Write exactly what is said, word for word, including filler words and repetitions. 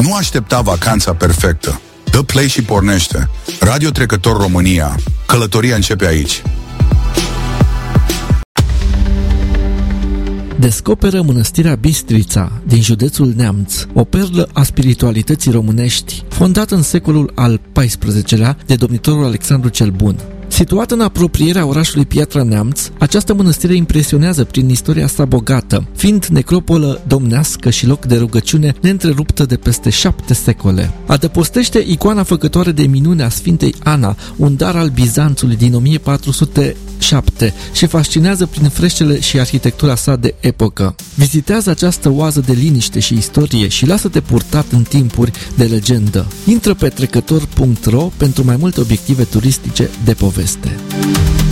Nu aștepta vacanța perfectă. Dă play și pornește. Radio Trecător România. Călătoria începe aici. Descoperă Mănăstirea Bistrița din județul Neamț, o perlă a spiritualității românești, fondată în secolul al paisprezecelea de domnitorul Alexandru cel Bun. Situată în apropierea orașului Piatra Neamț, această mănăstire impresionează prin istoria sa bogată, fiind necropolă domnească și loc de rugăciune neîntreruptă de peste șapte secole. Adăpostește icoana făcătoare de minune a Sfintei Ana, un dar al Bizanțului din o mie patru sute șapte, și fascinează prin freștele și arhitectura sa de epocă. Vizitează această oază de liniște și istorie și lasă-te purtat în timpuri de legendă. Intră pe trecător punct ro pentru mai multe obiective turistice de poveste.